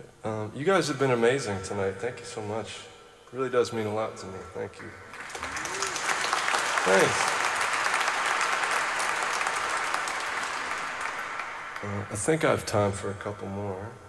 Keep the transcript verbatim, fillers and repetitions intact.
Um, you guys have been amazing tonight. Thank you so much. It really does mean a lot to me. Thank you. Thanks. Uh, I think I have time for a couple more.